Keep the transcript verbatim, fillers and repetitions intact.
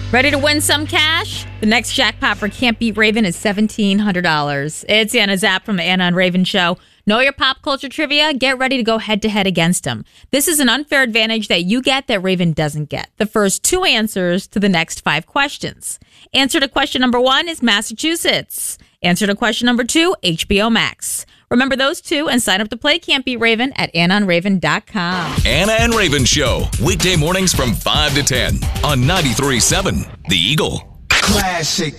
Ready to win some cash? The next jackpot for Can't Beat Raven is seventeen hundred dollars. It's Anna Zapp from the Anna and Raven Show. Know your pop culture trivia? Get ready to go head-to-head against him. This is an unfair advantage that you get that Raven doesn't get. The first two answers to the next five questions. Answer to question number one is Massachusetts. Answer to question number two, H B O Max. Remember those two and sign up to play Can't Beat Raven at anna and raven dot com. Anna and Raven Show, weekday mornings from five to ten on ninety-three point seven The Eagle. Classic.